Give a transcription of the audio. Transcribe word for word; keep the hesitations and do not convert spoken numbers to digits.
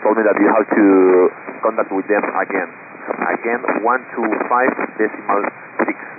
told me that you have to contact with them again. Again, one two five decimal six.